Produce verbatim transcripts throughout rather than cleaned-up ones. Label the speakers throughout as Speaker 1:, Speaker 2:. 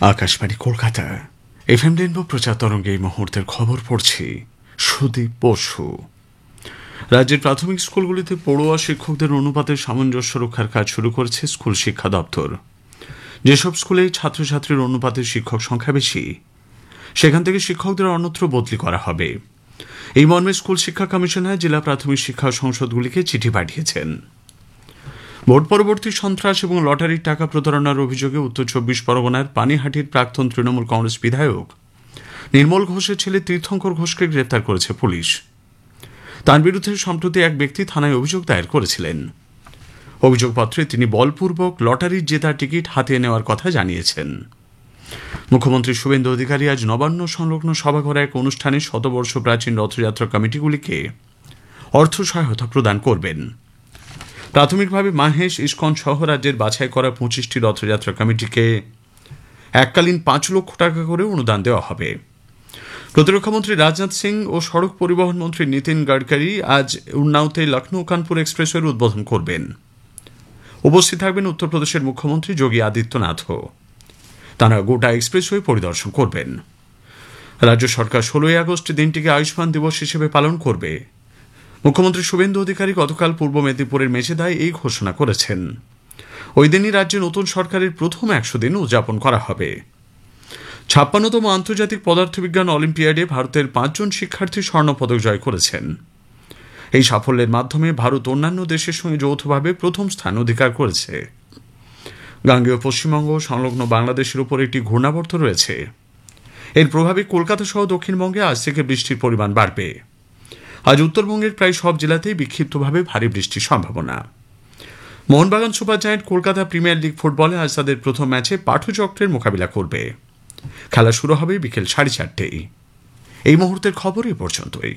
Speaker 1: Akashvani Kolkata FM rainbow প্রচার তরঙ্গে এই মুহূর্তের খবর পড়ছি সুদীপ বসু। রাজ্যের প্রাথমিক স্কুলগুলিতে পড়ুয়া শিক্ষকদের অনুপাতের সামঞ্জস্য রক্ষার কাজ শুরু করেছে স্কুল শিক্ষা দপ্তর। যেসব স্কুলে ছাত্রছাত্রীর অনুপাতের শিক্ষক সংখ্যা বেশি, সেখান থেকে শিক্ষকদের অন্যত্র বদলি করা হবে। এই মর্মে স্কুল শিক্ষা কমিশনার জেলা প্রাথমিক শিক্ষা সংসদগুলিকে চিঠি পাঠিয়েছেন। ভোট পরবর্তী সন্ত্রাস এবং লটারির টাকা প্রতারণার অভিযোগে উত্তর চব্বিশ পরগনার পানিহাটির প্রাক্তন তৃণমূল কংগ্রেস বিধায়ক নির্মল ঘোষের ছেলে তীর্থঙ্কর ঘোষকে গ্রেপ্তার করেছে পুলিশ। তার বিরুদ্ধে সম্প্রতি এক ব্যক্তি থানায় অভিযোগ দায়ের করেছিলেন। অভিযোগপত্রে তিনি বলপূর্বক লটারির জেতার টিকিট হাতিয়ে নেওয়ার কথা জানিয়েছেন। মুখ্যমন্ত্রী শুভেন্দু অধিকারী আজ নবান্ন সংলগ্ন সভাঘরে এক অনুষ্ঠানে শতবর্ষ প্রাচীন রথযাত্রা কমিটিগুলিকে অর্থ সহায়তা প্রদান করবেন। প্রাথমিকভাবে মাহেশ ইস্কন সহ রাজ্যের বাছাই করা পঁচিশটি রথযাত্রা কমিটিকে এককালীন পাঁচ লক্ষ টাকা করে অনুদান দেওয়া হবে। প্রতিরক্ষামন্ত্রী রাজনাথ সিং ও সড়ক পরিবহন মন্ত্রী নীতিন গডকরি আজ উন্নাওতে লখনৌ কানপুর এক্সপ্রেসওয়ের উদ্বোধন করবেন। উপস্থিত থাকবেন উত্তরপ্রদেশের মুখ্যমন্ত্রী যোগী আদিত্যনাথও। তাঁরা গোটা এক্সপ্রেসওয়ে পরিদর্শন করবেন। রাজ্য সরকার ষোলোই আগস্ট দিনটিকে আয়ুষ্মান দিবস হিসেবে পালন করবে। মুখ্যমন্ত্রী শুভেন্দু অধিকারী গতকাল পূর্ব মেদিনীপুরের মেচেদায় এই ঘোষণা করেছেন। ওই দিনই রাজ্যে নতুন সরকারের প্রথম একশো দিন উদযাপন করা হবে। ছাপ্পান্নতম আন্তর্জাতিক পদার্থবিজ্ঞান অলিম্পিয়াডে ভারতের পাঁচজন শিক্ষার্থী স্বর্ণপদক জয় করেছেন। এই সাফল্যের মাধ্যমে ভারত অন্যান্য দেশের সঙ্গে যৌথভাবে প্রথম স্থান অধিকার করেছে। গাঙ্গেয় পশ্চিমবঙ্গ সংলগ্ন বাংলাদেশের উপর একটি ঘূর্ণাবর্ত রয়েছে। এর প্রভাবে কলকাতা সহ দক্ষিণবঙ্গে আজ থেকে বৃষ্টির পরিমাণ বাড়বে। আজ উত্তরবঙ্গের প্রায় সব জেলাতেই বিক্ষিপ্তভাবে ভারী বৃষ্টির সম্ভাবনা। Mohun Bagan super giant Kolkata premier league ফুটবলে আজ তাদের প্রথম ম্যাচে পাঠচক্রের মোকাবিলা করবে। খেলা শুরু হবে বিকেল সাড়ে চারটেই। এই মুহূর্তের খবর এ পর্যন্তই।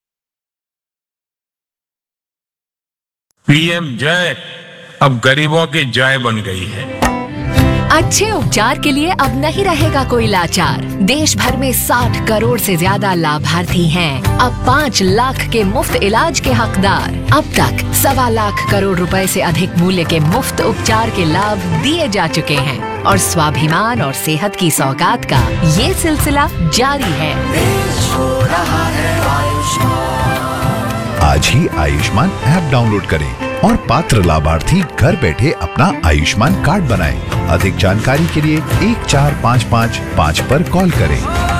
Speaker 2: पीएम जय अब गरीबों की जय बन गई है।
Speaker 3: अच्छे उपचार के लिए अब नहीं रहेगा कोई लाचार। देश भर में साठ करोड़ से ज्यादा लाभार्थी हैं। अब पाँच लाख के मुफ्त इलाज के हकदार। अब तक सवा लाख करोड़ रुपए से अधिक मूल्य के मुफ्त उपचार के लाभ दिए जा चुके हैं और स्वाभिमान और सेहत की सौगात का ये सिलसिला जारी है।
Speaker 4: आज ही आयुष्मान ऐप डाउनलोड करें और पात्र लाभार्थी घर बैठे अपना आयुष्मान कार्ड बनाएं। अधिक जानकारी के लिए एक चार पाँच पाँच पाँच पर कॉल करें।